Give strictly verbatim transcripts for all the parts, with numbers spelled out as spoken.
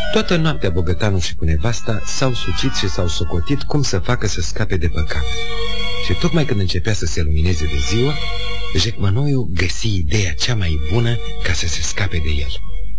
Toată noaptea bogătanul și cu nevasta s-au sucit și s-au socotit cum să facă să scape de păcat. Și tocmai când începea să se lumineze de ziua, jecmănoiul găsi ideea cea mai bună ca să se scape de el.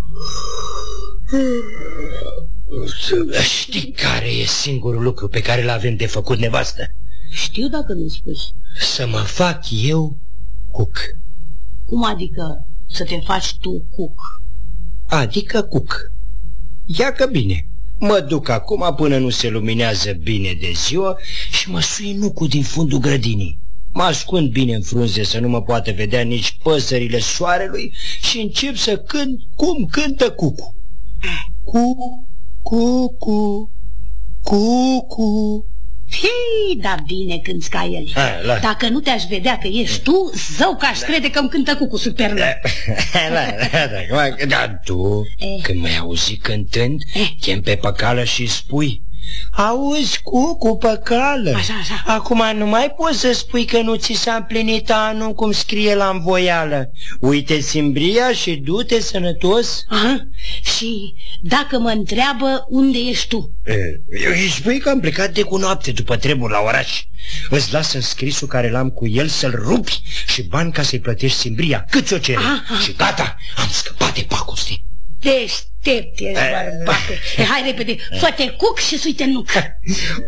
Știi care e singurul lucru pe care l-avem de făcut, nevastă? Știu dacă nu-mi spui. Să mă fac eu cuc. Cum adică să te faci tu cuc? Adică cuc. Ia că bine. Mă duc acum până nu se luminează bine de ziua și mă sui nucul din fundul grădinii. Mă ascund bine în frunze să nu mă poată vedea nici păsările soarelui și încep să cânt cum cântă cucu. Cucu, cucu, cucu. Hei, da bine cânti ca el. A, la... Dacă nu te-aș vedea că ești tu, zău că aș crede că îmi cântă cucu superlă. Da, da, da, dar tu, eh. când m-ai auzit cântând, eh. chem pe păcală și spui: auzi, cucu, păcală, așa, așa. Acum nu mai poți să spui că nu ți s-a împlinit anul cum scrie la învoială. Uite simbria și du-te sănătos. Aha. Și dacă mă întreabă unde ești tu? Eu îi spui că am plecat de cu noapte după treburi la oraș. Îți las în scrisul care l-am cu el să-l rupi și bani ca să-i plătești simbria, cât ți-o cere. Aha. Și gata, am scăpat de pacoste. Deștept ești, bărbate. Hai repede, fă-te cuc și suite nuc.